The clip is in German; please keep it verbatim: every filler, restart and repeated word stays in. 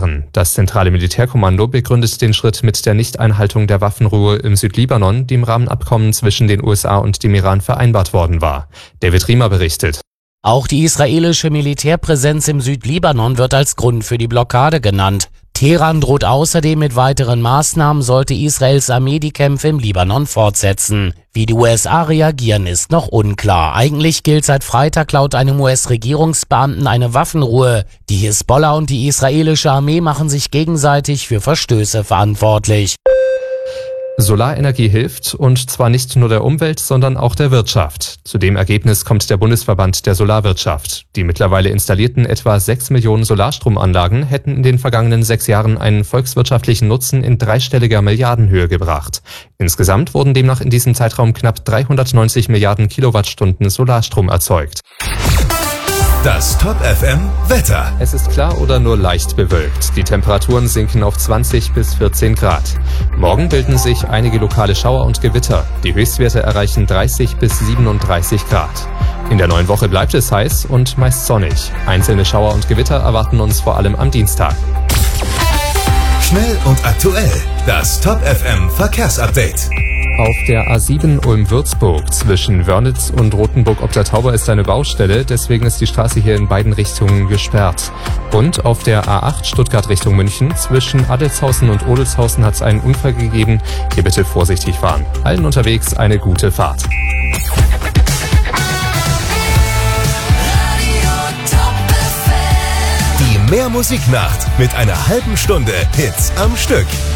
Jahren. Das zentrale Militärkommando begründet den Schritt mit der Nichteinhaltung der Waffenruhe im Südlibanon, die im Rahmenabkommen zwischen den U S A und dem Iran vereinbart worden war. David Riemer berichtet. Auch die israelische Militärpräsenz im Südlibanon wird als Grund für die Blockade genannt. Teheran droht außerdem mit weiteren Maßnahmen, sollte Israels Armee die Kämpfe im Libanon fortsetzen. Wie die U S A reagieren, ist noch unklar. Eigentlich gilt seit Freitag laut einem U S-Regierungsbeamten eine Waffenruhe. Die Hisbollah und die israelische Armee machen sich gegenseitig für Verstöße verantwortlich. Solarenergie hilft, und zwar nicht nur der Umwelt, sondern auch der Wirtschaft. Zu dem Ergebnis kommt der Bundesverband der Solarwirtschaft. Die mittlerweile installierten etwa sechs Millionen Solarstromanlagen hätten in den vergangenen sechs Jahren einen volkswirtschaftlichen Nutzen in dreistelliger Milliardenhöhe gebracht. Insgesamt wurden demnach in diesem Zeitraum knapp dreihundertneunzig Milliarden Kilowattstunden Solarstrom erzeugt. Das Top F M Wetter. Es ist klar oder nur leicht bewölkt. Die Temperaturen sinken auf zwanzig bis vierzehn Grad. Morgen bilden sich einige lokale Schauer und Gewitter. Die Höchstwerte erreichen dreißig bis siebenunddreißig Grad. In der neuen Woche bleibt es heiß und meist sonnig. Einzelne Schauer und Gewitter erwarten uns vor allem am Dienstag. Schnell und aktuell. Das Top F M Verkehrsupdate. Auf der A sieben Ulm-Würzburg zwischen Wörnitz und Rothenburg ob der Tauber ist eine Baustelle, deswegen ist die Straße hier in beiden Richtungen gesperrt. Und auf der A acht Stuttgart Richtung München zwischen Adelshausen und Odelshausen hat es einen Unfall gegeben. Hier bitte vorsichtig fahren. Allen unterwegs eine gute Fahrt. Die Mehr Musiknacht mit einer halben Stunde Hits am Stück.